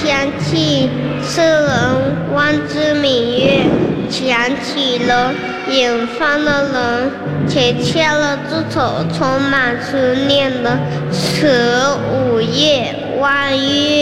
想起世人望之明月，想起了远方的人，却切了枝头充满思念的此午夜望月。